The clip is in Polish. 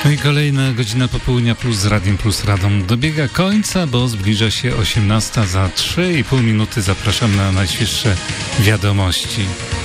No i kolejna godzina popołudnia plus z Radiem Plus Radom dobiega końca, bo zbliża się 18:00. Za 3,5 minuty zapraszam na najświeższe wiadomości.